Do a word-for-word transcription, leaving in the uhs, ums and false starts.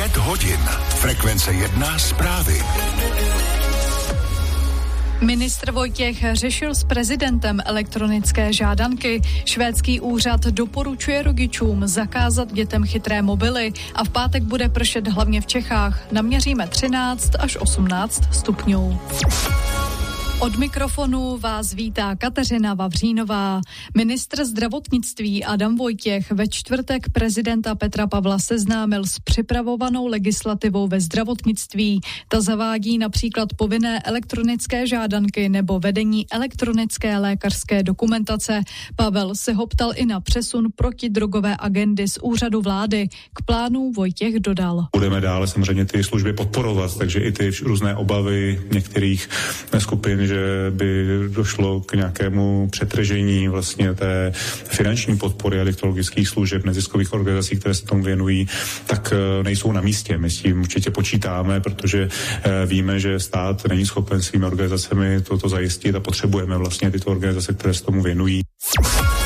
Pět hodin. Frekvence jedna zprávy. Ministr Vojtěch řešil s prezidentem elektronické žádanky. Švédský úřad doporučuje rodičům zakázat dětem chytré mobily a v pátek bude pršet hlavně v Čechách. Naměříme třináct až osmnáct stupňů. Od mikrofonu vás vítá Kateřina Vavřínová. Ministr zdravotnictví Adam Vojtěch ve čtvrtek prezidenta Petra Pavla seznámil s připravovanou legislativou ve zdravotnictví. Ta zavádí například povinné elektronické žádanky nebo vedení elektronické lékařské dokumentace. Pavel se ho ptal i na přesun protidrogové agendy z úřadu vlády. K plánu Vojtěch dodal. Budeme dále samozřejmě ty služby podporovat, takže i ty různé obavy některých skupin, že by došlo k nějakému přetržení vlastně té finanční podpory adiktologických služeb, neziskových organizací, které se tomu věnují, tak nejsou na místě. My s tím určitě počítáme, protože víme, že stát není schopen svými organizacemi toto zajistit a potřebujeme vlastně tyto organizace, které se tomu věnují.